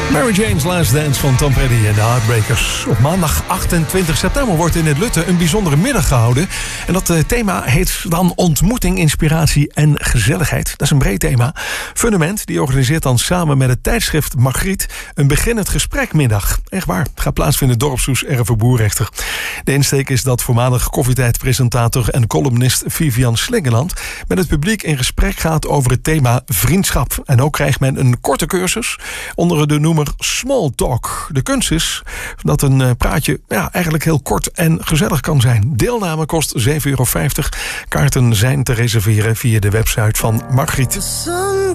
Mary Jane's Last Dance van Tom Petty en de Heartbreakers. Op maandag 28 september wordt in het Lutte een bijzondere middag gehouden. En dat thema heet dan ontmoeting, inspiratie en gezelligheid. Dat is een breed thema. Fundament die organiseert dan samen met het tijdschrift Margriet een beginnend gesprekmiddag. Echt waar, het gaat plaatsvinden dorpshoes Erve Boerrechter. De insteek is dat voormalig koffietijdpresentator en columnist Vivian Slingeland met het publiek in gesprek gaat over het thema vriendschap. En ook krijgt men een korte cursus onder de noemer Small Talk. De kunst is dat een praatje eigenlijk heel kort en gezellig kan zijn. Deelname kost €7,50. Kaarten zijn te reserveren via de website van Margriet.